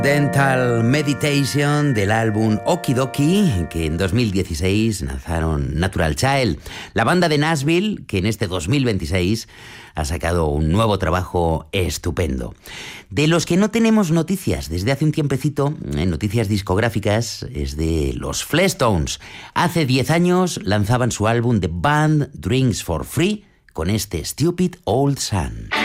Dental Meditation del álbum Okidoki, que en 2016 lanzaron Natural Child. La banda de Nashville, que en este 2026 ha sacado un nuevo trabajo estupendo. De los que no tenemos noticias desde hace un tiempecito, noticias discográficas, es de los Fleshtones. Hace 10 años lanzaban su álbum The Band Drinks for Free con este Stupid Old Sun.